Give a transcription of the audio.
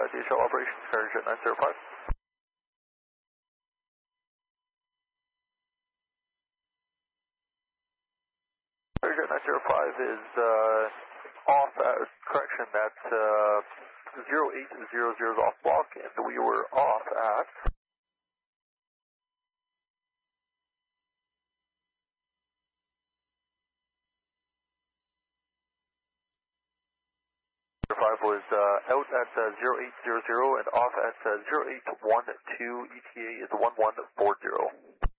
DHL operations, CargoJet 905. CargoJet 905 is off at, correction, that's 0800 is off block, and we were off at 5 was out at 0800 and off at 0812, ETA is 1140.